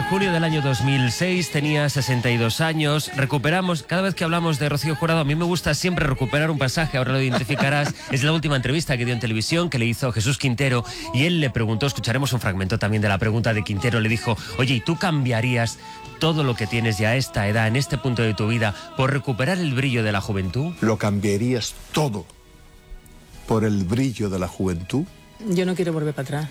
junio del año 2006, tenía 62 años. Recuperamos, cada vez que hablamos de Rocío Jurado, a mí me gusta siempre recuperar un pasaje, ahora lo identificarás. Es la última entrevista que dio en televisión, que le hizo Jesús Quintero, y él le preguntó, escucharemos un fragmento también de la pregunta de Quintero, le dijo: oye, ¿y tú cambiarías todo lo que tienes ya a esta edad, en este punto de tu vida, por recuperar el brillo de la juventud? ¿Lo cambiarías todo por el brillo de la juventud? Yo no quiero volver para atrás.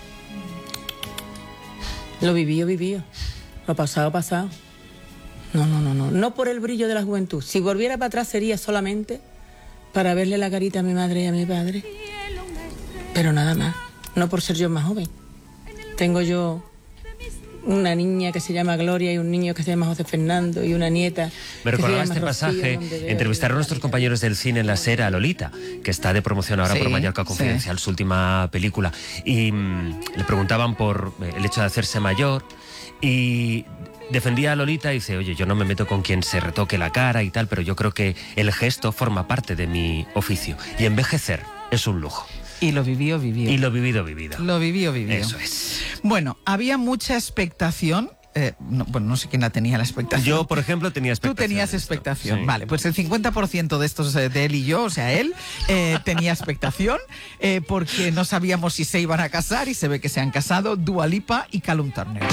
Lo vivido, vivido. Lo pasado, pasado. No. No por el brillo de la juventud. Si volviera para atrás sería solamente para verle la carita a mi madre y a mi padre. Pero nada más. No por ser yo más joven. Tengo yo una niña que se llama Gloria y un niño que se llama José Fernando y una nieta. Me recordaba este pasaje. Entrevistaron a nuestros compañeros del cine en la SER a Lolita, que está de promoción ahora por Mallorca Confidencial, su última película. Y le preguntaban por el hecho de hacerse mayor y defendía a Lolita y dice: oye, yo no me meto con quien se retoque la cara y tal, pero yo creo que el gesto forma parte de mi oficio. Y envejecer es un lujo. Y lo vivido, vivido. Y lo vivido, vivido. Lo vivido, vivido. Eso es. Bueno, había mucha expectación. No sé quién la tenía la expectación. Yo, por ejemplo, tenía expectación. Tú tenías expectación. Sí. Vale, pues el 50% de estos, de él y yo, o sea, él, tenía expectación porque no sabíamos si se iban a casar y se ve que se han casado Dua Lipa y Callum Turner.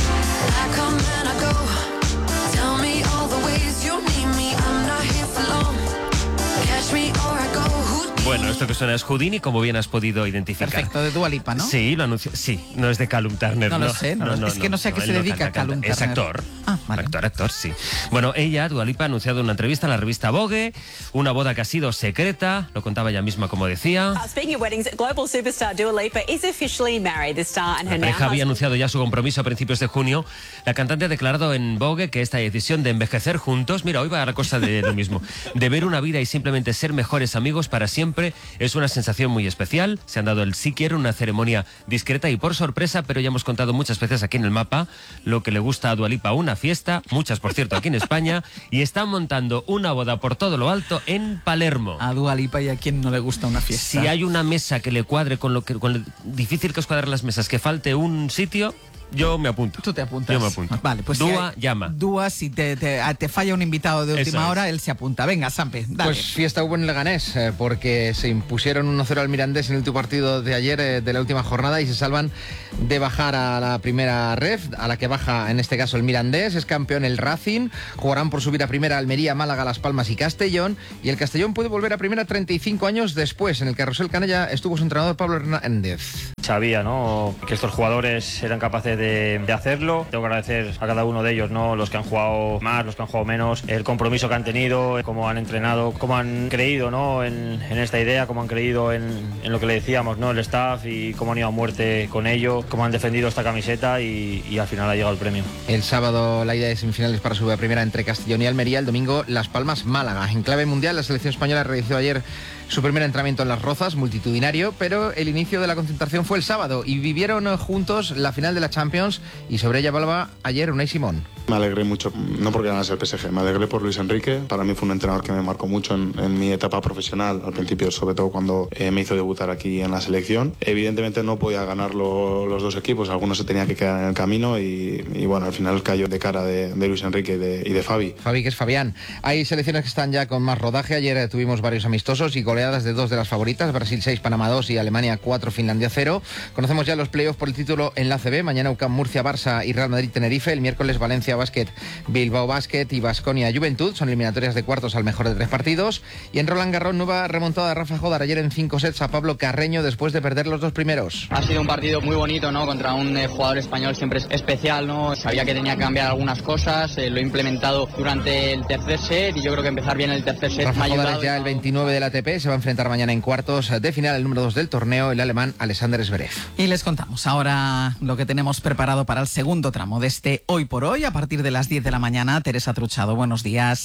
Bueno, esto que suena es Houdini, como bien has podido identificar. Perfecto, de Dua Lipa, ¿no? Sí, lo anunció. Sí, no es de Callum Turner. No lo sé, es que no sé a qué se dedica Callum Turner. Es actor. Ah, vale. Actor, sí. Bueno, ella, Dua Lipa, ha anunciado en una entrevista en la revista Vogue una boda que ha sido secreta, lo contaba ella misma como decía. Speaking of weddings, global superstar Dua Lipa is officially married. The star and her La pareja now había anunciado ya su compromiso a principios de junio. La cantante ha declarado en Vogue que esta decisión de envejecer juntos, mira, hoy va a la cosa de lo mismo, de ver una vida y simplemente ser mejores amigos para siempre, es una sensación muy especial. Se han dado el sí quiero, una ceremonia discreta y por sorpresa, pero ya hemos contado muchas veces aquí en el mapa lo que le gusta a Dua Lipa, una fiesta, muchas por cierto aquí en España, y están montando una boda por todo lo alto en Palermo. A Dua Lipa, y a quien no le gusta una fiesta. Si hay una mesa que le cuadre con lo difícil que es cuadrar las mesas, que falte un sitio, yo me apunto. Tú te apuntas. Yo me apunto. Vale, pues Dua, llama. Dua, si te falla un invitado de última hora, él se apunta. Venga, Sampe, dale. Pues fiesta hubo en Leganés, porque se impusieron 1-0 al Mirandés en el último partido de ayer de la última jornada y se salvan de bajar a la primera ref, a la que baja en este caso el Mirandés. Es campeón el Racing, jugarán por subir a primera Almería, Málaga, Las Palmas y Castellón, y el Castellón puede volver a primera 35 años después. En el Carrusel Canella estuvo su entrenador Pablo Hernández. Sabía, ¿no?, que estos jugadores eran capaces de hacerlo. Tengo que agradecer a cada uno de ellos, ¿no?, los que han jugado más, los que han jugado menos, el compromiso que han tenido, cómo han entrenado, cómo han creído, ¿no?, en esta idea, cómo han creído en lo que le decíamos, ¿no?, el staff, y cómo han ido a muerte con ello, cómo han defendido esta camiseta y al final ha llegado el premio. El sábado la ida de semifinales para subir a primera entre Castellón y Almería, el domingo Las Palmas, Málaga. En clave mundial, la selección española realizó ayer su primer entrenamiento en Las Rozas, multitudinario, pero el inicio de la concentración fue el sábado y vivieron juntos la final de la Champions, y sobre ella hablaba ayer Unai Simón. Me alegré mucho, no porque ganase el PSG, me alegré por Luis Enrique. Para mí fue un entrenador que me marcó mucho en mi etapa profesional, al principio, sobre todo cuando me hizo debutar aquí en la selección. Evidentemente no podía ganar los dos equipos, algunos se tenía que quedar en el camino y bueno, al final cayó de cara de Luis Enrique y de Fabi. Fabi, que es Fabián. Hay selecciones que están ya con más rodaje. Ayer tuvimos varios amistosos y goleadas de dos de las favoritas, Brasil 6, Panamá 2 y Alemania 4, Finlandia 0. Conocemos ya los playoffs por el título en la ACB. Mañana UCAM Murcia, Barça y Real Madrid Tenerife. El miércoles Valencia Basket, Bilbao Basket y Baskonia Juventud. Son eliminatorias de cuartos al mejor de 3 partidos. Y en Roland Garros, nueva remontada de Rafa Jodar ayer en 5 sets a Pablo Carreño después de perder los 2 primeros. Ha sido un partido muy bonito, ¿no?, contra un jugador español siempre especial, ¿no? Sabía que tenía que cambiar algunas cosas, lo he implementado durante el tercer set y yo creo que empezar bien el tercer set Rafa me ha Jodar ayudado. es ya el 29 del ATP, se va a enfrentar mañana en cuartos de final el número 2 del torneo, el alemán Alexander Zverev. Y les contamos ahora lo que tenemos preparado para el segundo tramo de este Hoy por Hoy, a partir de las 10 de la mañana. Teresa Truchado, buenos días.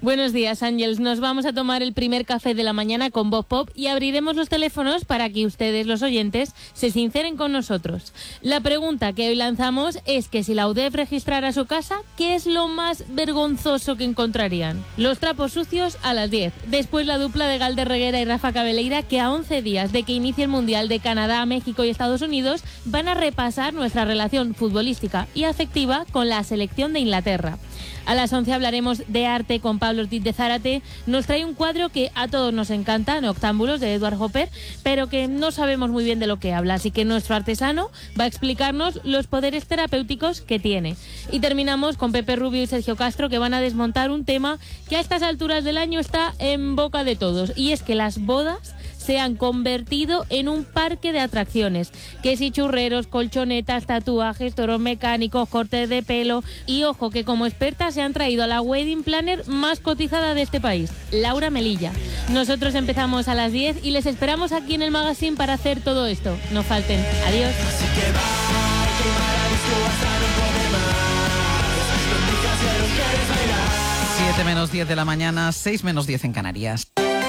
Buenos días, Ángels. Nos vamos a tomar el primer café de la mañana con Voz Pop y abriremos los teléfonos para que ustedes, los oyentes, se sinceren con nosotros. La pregunta que hoy lanzamos es que si la UDEF registrara su casa, ¿qué es lo más vergonzoso que encontrarían? Los trapos sucios a las 10. Después la dupla de Galder Reguera y Rafa Cabeleira, que a 11 días de que inicie el Mundial de Canadá, México y Estados Unidos, van a repasar nuestra relación futbolística y afectiva con la selección de Inglaterra. A las 11 hablaremos de arte con Pablo Ortiz de Zárate. Nos trae un cuadro que a todos nos encanta, Noctámbulos, de Edward Hopper, pero que no sabemos muy bien de lo que habla, así que nuestro artesano va a explicarnos los poderes terapéuticos que tiene. Y terminamos con Pepe Rubio y Sergio Castro, que van a desmontar un tema que a estas alturas del año está en boca de todos, y es que las bodas se han convertido en un parque de atracciones. Que si churreros, colchonetas, tatuajes, toros mecánicos, cortes de pelo. Y ojo, que como experta se han traído a la wedding planner más cotizada de este país, Laura Melilla. Nosotros empezamos a las 10 y les esperamos aquí en el magazine para hacer todo esto. No falten. Adiós. 7 menos 10 de la mañana, 6 menos 10 en Canarias.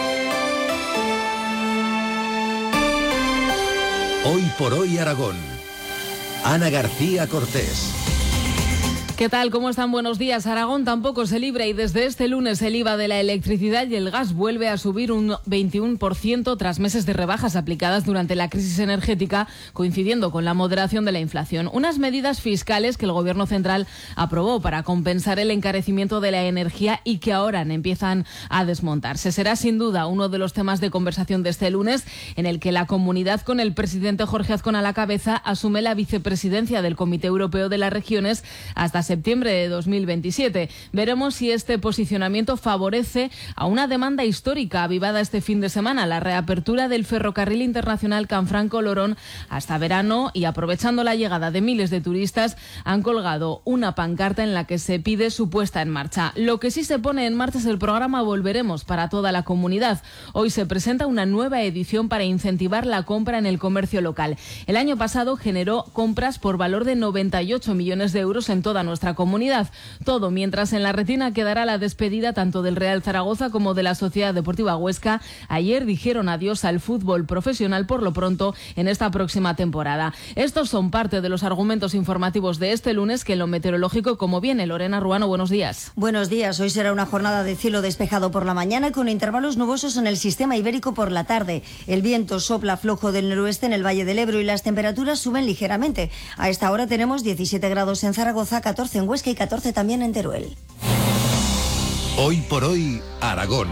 Hoy por hoy Aragón. Ana García Cortés. ¿Qué tal? ¿Cómo están? Buenos días. Aragón tampoco se libra y desde este lunes el IVA de la electricidad y el gas vuelve a subir un 21% tras meses de rebajas aplicadas durante la crisis energética, coincidiendo con la moderación de la inflación. Unas medidas fiscales que el Gobierno central aprobó para compensar el encarecimiento de la energía y que ahora empiezan a desmontarse. Será sin duda uno de los temas de conversación de este lunes, en el que la comunidad, con el presidente Jorge Azcón a la cabeza, asume la vicepresidencia del Comité Europeo de las Regiones hasta septiembre de 2027. Veremos si este posicionamiento favorece a una demanda histórica avivada este fin de semana, la reapertura del ferrocarril internacional Canfranco-Lorón hasta verano, y aprovechando la llegada de miles de turistas han colgado una pancarta en la que se pide su puesta en marcha. Lo que sí se pone en marcha es el programa Volveremos para toda la comunidad. Hoy se presenta una nueva edición para incentivar la compra en el comercio local. El año pasado generó compras por valor de 98 millones de euros en toda nuestra comunidad. Todo mientras en la retina quedará la despedida tanto del Real Zaragoza como de la Sociedad Deportiva Huesca. Ayer dijeron adiós al fútbol profesional por lo pronto en esta próxima temporada. Estos son parte de los argumentos informativos de este lunes, que en lo meteorológico, como viene Lorena Ruano, buenos días. Buenos días. Hoy será una jornada de cielo despejado por la mañana con intervalos nubosos en el sistema ibérico por la tarde. El viento sopla flojo del noroeste en el Valle del Ebro y las temperaturas suben ligeramente. A esta hora tenemos 17 grados en Zaragoza, 14 en Huesca y 14 también en Teruel. Hoy por hoy, Aragón.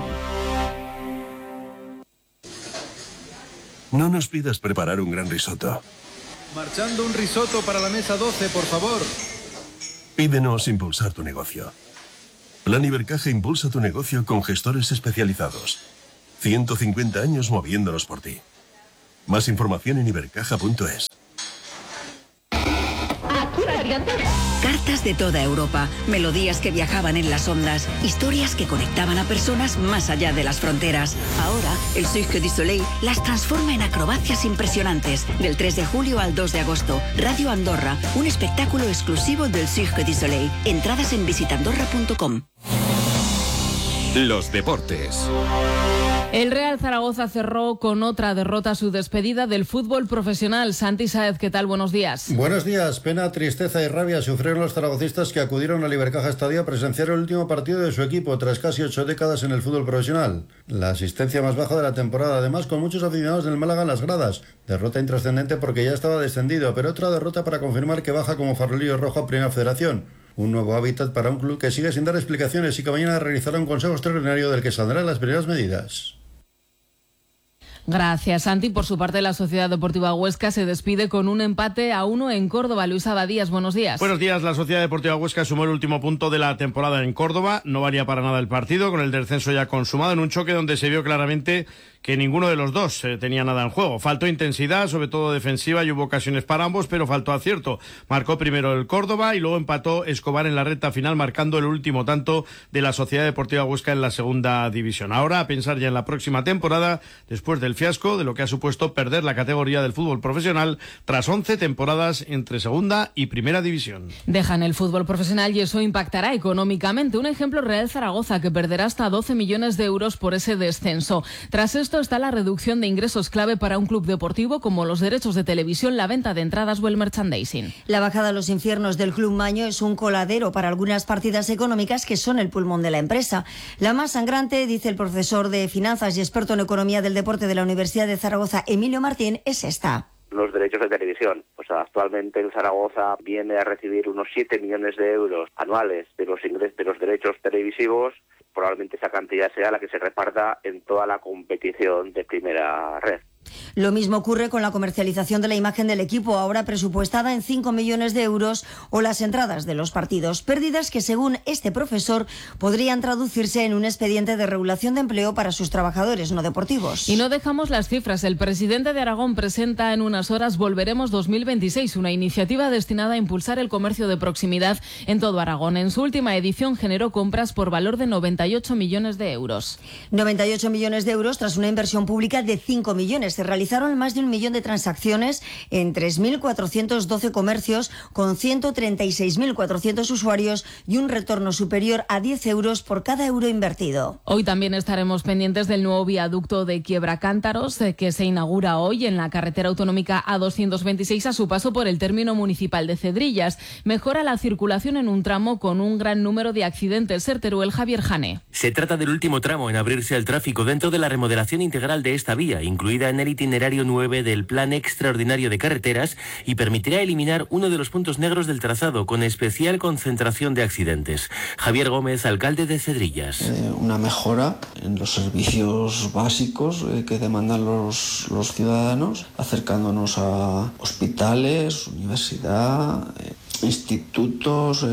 No nos pidas preparar un gran risotto. Marchando un risotto para la mesa 12, por favor. Pídenos impulsar tu negocio. Plan Ibercaja impulsa tu negocio con gestores especializados. 150 años moviéndonos por ti. Más información en ibercaja.es. Cartas de toda Europa, melodías que viajaban en las ondas, historias que conectaban a personas más allá de las fronteras. Ahora, el Cirque du Soleil las transforma en acrobacias impresionantes. Del 3 de julio al 2 de agosto, Radio Andorra, un espectáculo exclusivo del Cirque du Soleil. Entradas en visitandorra.com. Los deportes. El Real Zaragoza cerró con otra derrota su despedida del fútbol profesional. Santi Sáez, ¿qué tal? Buenos días. Buenos días. Pena, tristeza y rabia sufrieron los zaragocistas que acudieron al Ibercaja Estadio a presenciar el último partido de su equipo tras casi 8 décadas en el fútbol profesional. La asistencia más baja de la temporada, además con muchos aficionados del Málaga en las gradas. Derrota intrascendente porque ya estaba descendido, pero otra derrota para confirmar que baja como farolillo rojo a Primera Federación. Un nuevo hábitat para un club que sigue sin dar explicaciones y que mañana realizará un consejo extraordinario del que saldrán las primeras medidas. Gracias, Santi. Por su parte, la Sociedad Deportiva Huesca se despide con un empate a 1 en Córdoba. Luis Abadías, buenos días. Buenos días. La Sociedad Deportiva Huesca sumó el último punto de la temporada en Córdoba. No valía para nada el partido, con el descenso ya consumado, en un choque donde se vio claramente que ninguno de los dos tenía nada en juego. Faltó intensidad, sobre todo defensiva, y hubo ocasiones para ambos, pero faltó acierto. Marcó primero el Córdoba y luego empató Escobar en la recta final, marcando el último tanto de la Sociedad Deportiva Huesca en la segunda división. Ahora a pensar ya en la próxima temporada, después del el fiasco de lo que ha supuesto perder la categoría del fútbol profesional tras 11 temporadas entre segunda y primera división. Dejan el fútbol profesional y eso impactará económicamente. Un ejemplo: Real Zaragoza, que perderá hasta 12 millones de euros por ese descenso. Tras esto está la reducción de ingresos clave para un club deportivo, como los derechos de televisión, la venta de entradas o el merchandising. La bajada a los infiernos del Club Maño es un coladero para algunas partidas económicas que son el pulmón de la empresa. La más sangrante, dice el profesor de finanzas y experto en economía del deporte de la Universidad de Zaragoza, Emilio Martín, es esta. Los derechos de televisión. Pues actualmente el Zaragoza viene a recibir unos 7 millones de euros anuales de los derechos televisivos. Probablemente esa cantidad sea la que se reparta en toda la competición de primera red. Lo mismo ocurre con la comercialización de la imagen del equipo, ahora presupuestada en 5 millones de euros, o las entradas de los partidos. Pérdidas que, según este profesor, podrían traducirse en un expediente de regulación de empleo para sus trabajadores no deportivos. Y no dejamos las cifras. El presidente de Aragón presenta en unas horas Volveremos 2026, una iniciativa destinada a impulsar el comercio de proximidad en todo Aragón. En su última edición generó compras por valor de 98 millones de euros. 98 millones de euros tras una inversión pública de 5 millones. Se realizaron más de 1 millón de transacciones en 3.412 comercios con 136.400 usuarios y un retorno superior a 10 euros por cada euro invertido. Hoy también estaremos pendientes del nuevo viaducto de Quiebra-Cántaros, que se inaugura hoy en la carretera autonómica A226 a su paso por el término municipal de Cedrillas. Mejora la circulación en un tramo con un gran número de accidentes. Ser Teruel, Javier Jane. Se trata del último tramo en abrirse al tráfico dentro de la remodelación integral de esta vía, incluida en el itinerario 9 del Plan Extraordinario de Carreteras, y permitirá eliminar uno de los puntos negros del trazado, con especial concentración de accidentes. Javier Gómez, alcalde de Cedrillas. Una mejora en los servicios básicos que demandan los ciudadanos, acercándonos a hospitales, universidad, institutos,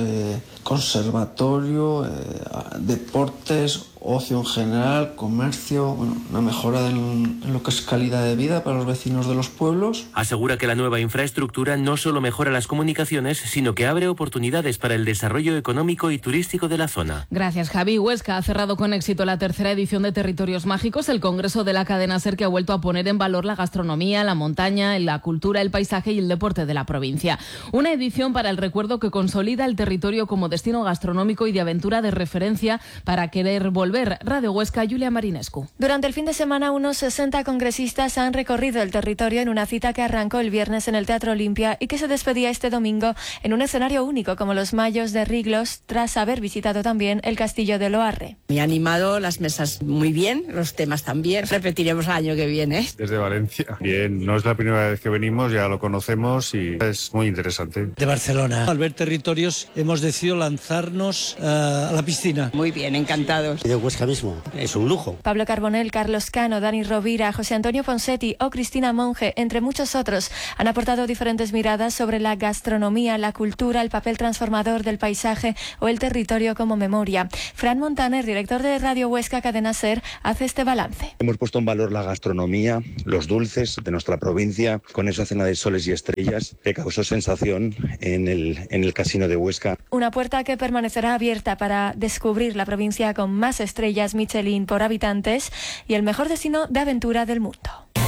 conservatorio, deportes, ocio en general, comercio, una mejora en lo que es calidad de vida para los vecinos de los pueblos. Asegura que la nueva infraestructura no solo mejora las comunicaciones, sino que abre oportunidades para el desarrollo económico y turístico de la zona. Gracias, Javi. Huesca ha cerrado con éxito la tercera edición de Territorios Mágicos, el congreso de la cadena SER, que ha vuelto a poner en valor la gastronomía, la montaña, la cultura, el paisaje y el deporte de la provincia. Una edición para el recuerdo que consolida el territorio como destino gastronómico y de aventura de referencia para querer volver. Radio Huesca, Julia Marinescu. Durante el fin de semana, unos 60 congresistas han recorrido el territorio en una cita que arrancó el viernes en el Teatro Olimpia y que se despedía este domingo en un escenario único como los Mayos de Riglos, tras haber visitado también el Castillo de Loarre. Me ha animado las mesas muy bien, los temas también. Repetiremos el año que viene. Desde Valencia. Bien, no es la primera vez que venimos, ya lo conocemos y es muy interesante. De Barcelona. Al ver territorios hemos decidido lanzarnos a la piscina. Muy bien, encantados. De Huesca mismo, es un lujo. Pablo Carbonell, Carlos Cano, Dani Rovira, José Antonio Fonsetti o Cristina Monge, entre muchos otros, han aportado diferentes miradas sobre la gastronomía, la cultura, el papel transformador del paisaje o el territorio como memoria. Fran Montaner, director de Radio Huesca Cadena SER, hace este balance. Hemos puesto en valor la gastronomía, los dulces de nuestra provincia, con esa cena de soles y estrellas que causó sensación en el Casino de Huesca. Una puerta que permanecerá abierta para descubrir la provincia con más estrellas Michelin por habitantes y el mejor destino de aventura del mundo.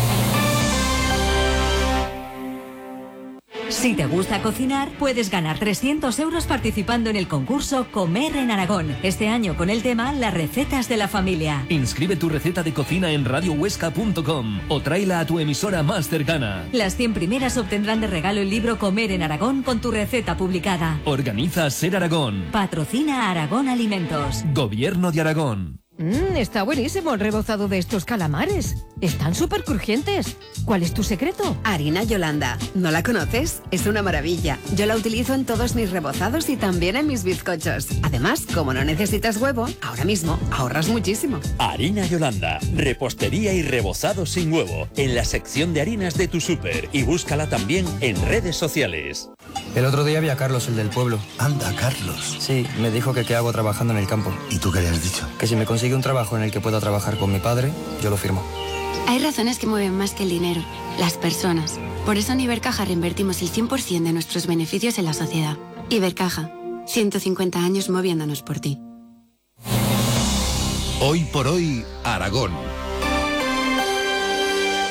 Si te gusta cocinar, puedes ganar 300 euros participando en el concurso Comer en Aragón. Este año con el tema Las recetas de la familia. Inscribe tu receta de cocina en radiohuesca.com o tráela a tu emisora más cercana. Las 100 primeras obtendrán de regalo el libro Comer en Aragón con tu receta publicada. Organiza SER Aragón. Patrocina Aragón Alimentos. Gobierno de Aragón. Está buenísimo el rebozado de estos calamares. Están súper crujientes. ¿Cuál es tu secreto? Harina Yolanda. ¿No la conoces? Es una maravilla. Yo la utilizo en todos mis rebozados y también en mis bizcochos. Además, como no necesitas huevo, ahora mismo ahorras muchísimo. Harina Yolanda. Repostería y rebozado sin huevo. En la sección de harinas de tu súper. Y búscala también en redes sociales. El otro día vi a Carlos, el del pueblo. Anda, Carlos. Sí, me dijo que qué hago trabajando en el campo. ¿Y tú qué le has dicho? Que si me consigue un trabajo en el que pueda trabajar con mi padre, yo lo firmo. Hay razones que mueven más que el dinero, las personas. Por eso en Ibercaja reinvertimos el 100% de nuestros beneficios en la sociedad. Ibercaja, 150 años moviéndonos por ti. Hoy por hoy, Aragón.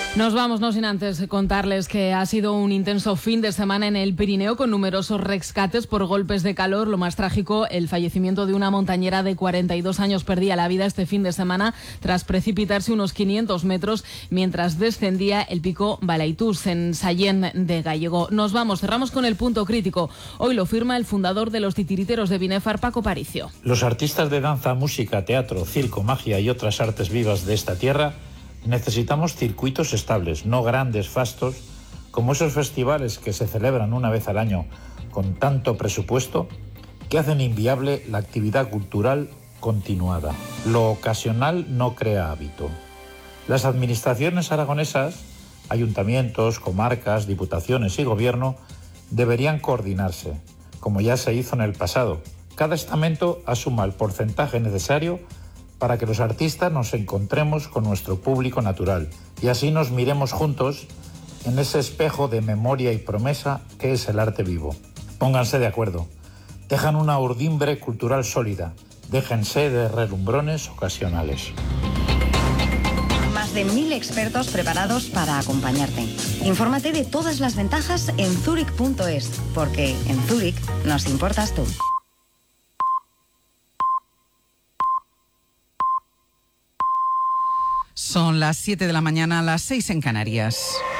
Nos vamos, no sin antes contarles que ha sido un intenso fin de semana en el Pirineo con numerosos rescates por golpes de calor. Lo más trágico, el fallecimiento de una montañera de 42 años. Perdía la vida este fin de semana tras precipitarse unos 500 metros mientras descendía el pico Balaitús en Sallén de Gallego. Nos vamos, cerramos con el punto crítico. Hoy lo firma el fundador de los Titiriteros de Binefar, Paco Paricio. Los artistas de danza, música, teatro, circo, magia y otras artes vivas de esta tierra necesitamos circuitos estables, no grandes fastos, como esos festivales que se celebran una vez al año con tanto presupuesto, que hacen inviable la actividad cultural continuada. Lo ocasional no crea hábito. Las administraciones aragonesas, ayuntamientos, comarcas, diputaciones y gobierno deberían coordinarse, como ya se hizo en el pasado. Cada estamento asuma el porcentaje necesario para que los artistas nos encontremos con nuestro público natural y así nos miremos juntos en ese espejo de memoria y promesa que es el arte vivo. Pónganse de acuerdo, dejan una urdimbre cultural sólida, déjense de relumbrones ocasionales. Más de 1000 expertos preparados para acompañarte. Infórmate de todas las ventajas en Zurich.es, porque en Zurich nos importas tú. Son las 7 de la mañana, las 6 en Canarias.